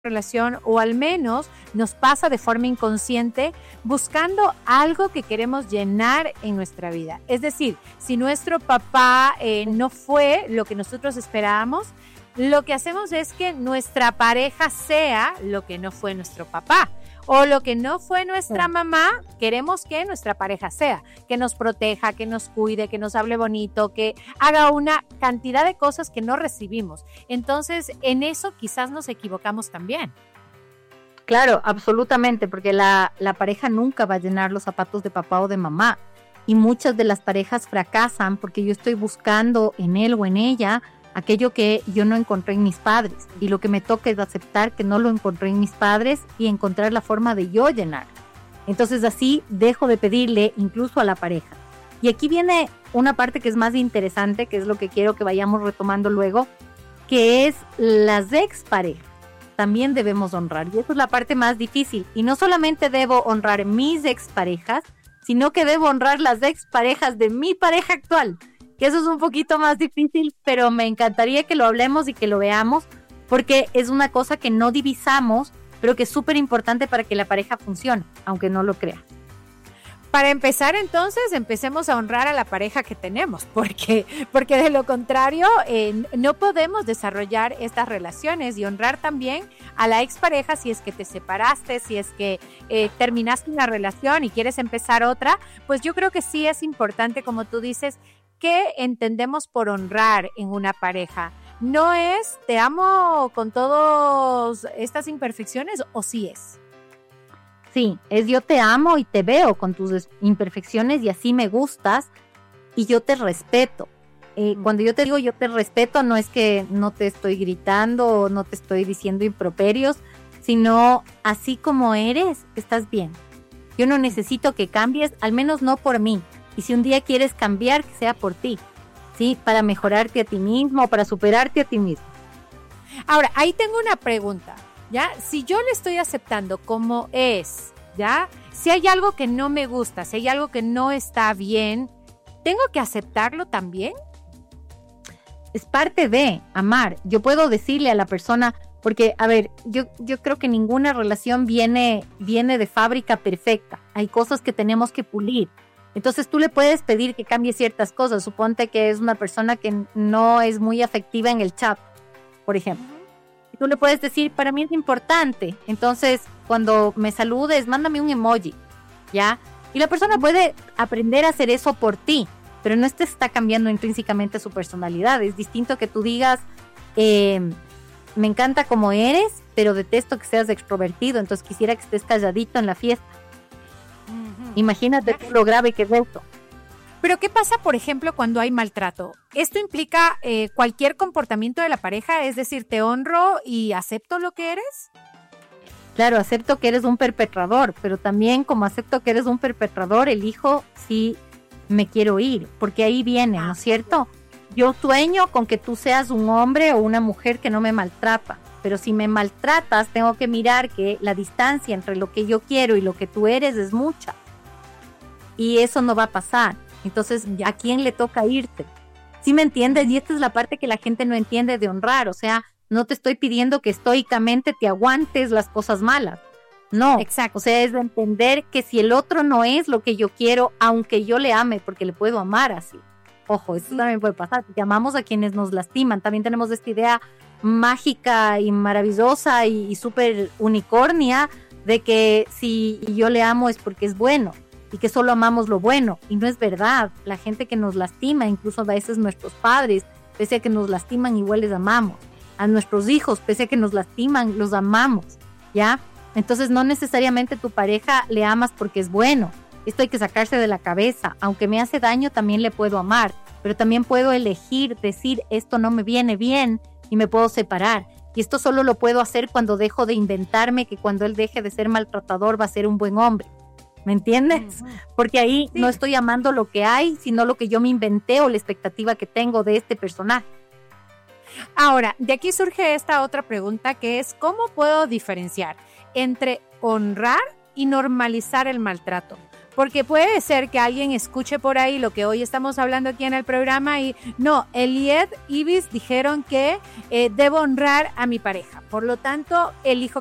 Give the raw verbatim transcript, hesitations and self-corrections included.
relación, o al menos nos pasa de forma inconsciente buscando algo que queremos llenar en nuestra vida. Es decir, si nuestro papá eh, no fue lo que nosotros esperábamos, lo que hacemos es que nuestra pareja sea lo que no fue nuestro papá. O lo que no fue nuestra mamá, queremos que nuestra pareja sea, que nos proteja, que nos cuide, que nos hable bonito, que haga una cantidad de cosas que no recibimos. Entonces, en eso quizás nos equivocamos también. Claro, absolutamente, porque la, la pareja nunca va a llenar los zapatos de papá o de mamá. Y muchas de las parejas fracasan porque yo estoy buscando en él o en ella aquello que yo no encontré en mis padres, y lo que me toca es aceptar que no lo encontré en mis padres y encontrar la forma de yo llenar. Entonces así dejo de pedirle incluso a la pareja. Y aquí viene una parte que es más interesante, que es lo que quiero que vayamos retomando luego, que es las exparejas. También debemos honrar, y esa es la parte más difícil. Y no solamente debo honrar mis exparejas, sino que debo honrar las exparejas de mi pareja actual, que eso es un poquito más difícil, pero me encantaría que lo hablemos y que lo veamos, porque es una cosa que no divisamos, pero que es súper importante para que la pareja funcione, aunque no lo crea. Para empezar, entonces, empecemos a honrar a la pareja que tenemos, porque, porque de lo contrario, eh, no podemos desarrollar estas relaciones, y honrar también a la expareja si es que te separaste, si es que eh, terminaste una relación y quieres empezar otra, pues yo creo que sí es importante, como tú dices, ¿qué entendemos por honrar en una pareja? ¿No es te amo con todas estas imperfecciones, o sí es? Sí, es yo te amo y te veo con tus imperfecciones y así me gustas y yo te respeto. Eh, cuando yo te digo yo te respeto, no es que no te estoy gritando o no te estoy diciendo improperios, sino así como eres, estás bien. Yo no necesito que cambies, al menos no por mí. Y si un día quieres cambiar, que sea por ti, ¿sí? Para mejorarte a ti mismo o para superarte a ti mismo. Ahora, ahí tengo una pregunta, ¿ya? Si yo le estoy aceptando como es, ¿ya? Si hay algo que no me gusta, si hay algo que no está bien, ¿tengo que aceptarlo también? Es parte de amar. Yo puedo decirle a la persona, porque, a ver, yo, yo creo que ninguna relación viene, viene de fábrica perfecta. Hay cosas que tenemos que pulir. Entonces tú le puedes pedir que cambie ciertas cosas. Suponte que es una persona que no es muy afectiva en el chat, por ejemplo. Y tú le puedes decir, para mí es importante. Entonces, cuando me saludes, mándame un emoji, ¿ya? Y la persona puede aprender a hacer eso por ti, pero no te está cambiando intrínsecamente su personalidad. Es distinto que tú digas, eh, me encanta como eres, pero detesto que seas extrovertido, entonces quisiera que estés calladito en la fiesta. Imagínate lo grave que es esto. Pero ¿qué pasa, por ejemplo, cuando hay maltrato? ¿Esto implica eh, cualquier comportamiento de la pareja? Es decir, ¿te honro y acepto lo que eres? Claro, acepto que eres un perpetrador, pero también como acepto que eres un perpetrador, elijo si me quiero ir, porque ahí viene, ¿no es cierto? Yo sueño con que tú seas un hombre o una mujer que no me maltrata, pero si me maltratas, tengo que mirar que la distancia entre lo que yo quiero y lo que tú eres es mucha. Y eso no va a pasar. Entonces, ¿a quién le toca irte? ¿Sí me entiendes? Y esta es la parte que la gente no entiende de honrar. O sea, no te estoy pidiendo que estoicamente te aguantes las cosas malas. No. Exacto. O sea, es de entender que si el otro no es lo que yo quiero, aunque yo le ame, porque le puedo amar así. Ojo, eso también puede pasar. Porque amamos a quienes nos lastiman. También tenemos esta idea mágica y maravillosa y, y súper unicornia de que si yo le amo es porque es bueno y que solo amamos lo bueno, y no es verdad. La gente que nos lastima, incluso a veces nuestros padres, pese a que nos lastiman, igual les amamos. A nuestros hijos, pese a que nos lastiman, los amamos, ¿ya? Entonces no necesariamente tu pareja le amas porque es bueno. Esto hay que sacarse de la cabeza. Aunque me hace daño, también le puedo amar, pero también puedo elegir decir, esto no me viene bien, y me puedo separar. Y esto solo lo puedo hacer cuando dejo de inventarme que cuando él deje de ser maltratador va a ser un buen hombre. ¿Me entiendes? Porque ahí sí. No estoy amando lo que hay, sino lo que yo me inventé o la expectativa que tengo de este personaje. Ahora, de aquí surge esta otra pregunta, que es ¿cómo puedo diferenciar entre honrar y normalizar el maltrato? Porque puede ser que alguien escuche por ahí lo que hoy estamos hablando aquí en el programa y no, Elied, Ibis dijeron que eh, debo honrar a mi pareja. Por lo tanto, elijo